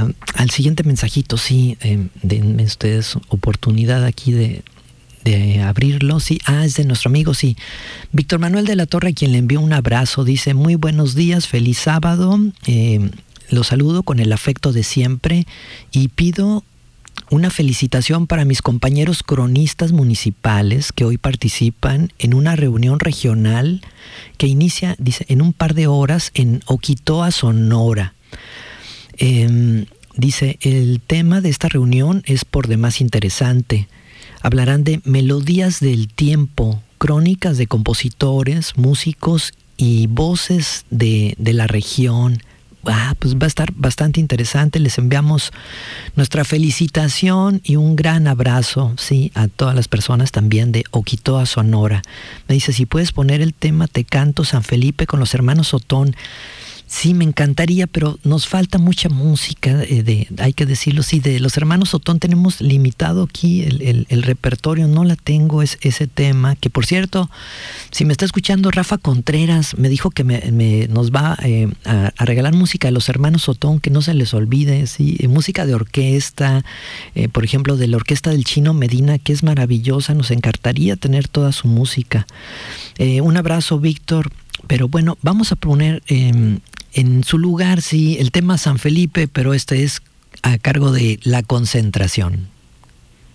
al siguiente mensajito, sí, denme ustedes oportunidad aquí de abrirlo, sí, es de nuestro amigo, sí, Víctor Manuel de la Torre, quien le envió un abrazo, dice, muy buenos días, feliz sábado, los saludo con el afecto de siempre y pido una felicitación para mis compañeros cronistas municipales que hoy participan en una reunión regional que inicia, dice, en un par de horas en Oquitoa, Sonora. Dice, el tema de esta reunión es por demás interesante. Hablarán de melodías del tiempo, crónicas de compositores, músicos y voces de la región. Pues va a estar bastante interesante. Les enviamos nuestra felicitación y un gran abrazo, sí, a todas las personas también de Oquitoa, Sonora. Me dice, si puedes poner el tema Te Canto San Felipe con los hermanos Otón. Sí, me encantaría, pero nos falta mucha música, hay que decirlo, sí, de los hermanos Otón tenemos limitado aquí el repertorio, no la tengo ese tema, que por cierto, si me está escuchando Rafa Contreras, me dijo que nos va a regalar música de los hermanos Otón, que no se les olvide, sí, música de orquesta, por ejemplo, de la orquesta del Chino Medina, que es maravillosa, nos encantaría tener toda su música. Un abrazo, Víctor, pero bueno, vamos a poner en su lugar, sí, el tema San Felipe, pero este es a cargo de La Concentración.